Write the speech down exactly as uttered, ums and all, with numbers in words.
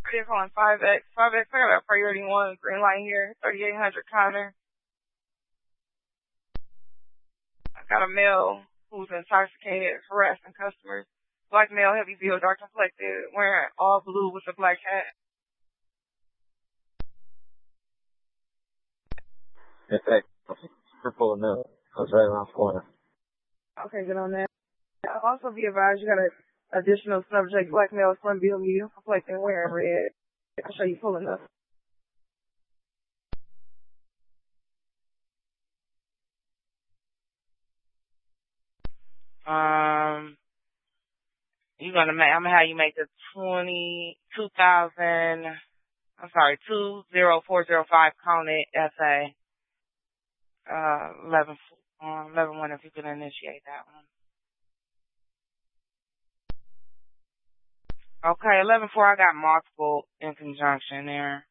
They're calling five X. five X, I got a priority one green light here, thirty-eight hundred counter. I got a male who's intoxicated, harassing customers. Black male, heavy build, dark complected, wearing all blue with a black hat. In fact, we're pulling up. I was right around the corner. Okay, good on that. I'll also be advised you got an additional subject, black male, slim build, medium complected, wearing red. I'll show you pulling up. Um, you're gonna make, I'm gonna have you make the twenty, two thousand, I'm sorry, two zero four zero five Conant F A, uh, eleven, uh, eleven one if you can initiate that one. Okay, eleven four, I got multiple in conjunction there.